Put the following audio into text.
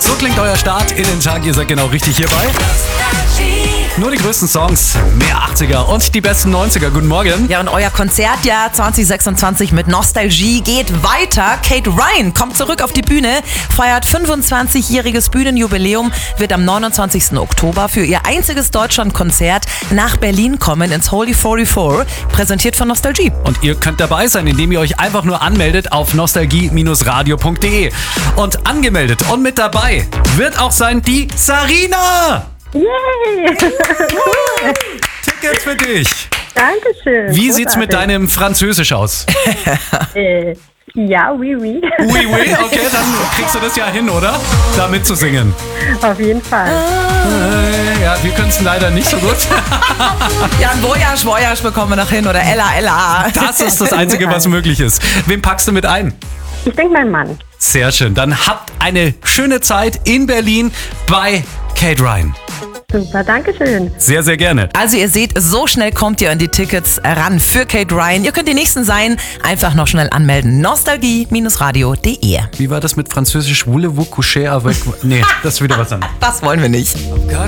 So klingt euer Start in den Tag. Ihr seid genau richtig hierbei. Nur die größten Songs, mehr 80er und die besten 90er. Guten Morgen. Ja, und euer Konzertjahr 2026 mit Nostalgie geht weiter. Kate Ryan kommt zurück auf die Bühne, feiert 25-jähriges Bühnenjubiläum, wird am 29. Oktober für ihr einziges Deutschlandkonzert nach Berlin kommen ins Holy 44, präsentiert von Nostalgie. Und ihr könnt dabei sein, indem ihr euch einfach nur anmeldet auf nostalgie-radio.de. Und angemeldet und mit dabei wird auch sein die Sarina. Yay! Tickets für dich. Dankeschön. Wie sieht's mit deinem Französisch aus? Ja, oui, oui. Oui, oui, okay, dann kriegst du das ja hin, oder? Da mitzusingen. Auf jeden Fall. Ja, wir können es leider nicht so gut. Ja, ein Voyage bekommen wir noch hin oder Ella, Ella. Das ist das Einzige, was möglich ist. Wen packst du mit ein? Ich denke, mein Mann. Sehr schön. Dann habt eine schöne Zeit in Berlin bei Kate Ryan. Super, Dankeschön. Sehr, sehr gerne. Also ihr seht, so schnell kommt ihr an die Tickets ran für Kate Ryan. Ihr könnt die Nächsten sein. Einfach noch schnell anmelden. Nostalgie-radio.de. Wie war das mit Französisch? Voulez-vous coucher avec... Nee, das ist wieder was anderes. Das wollen wir nicht.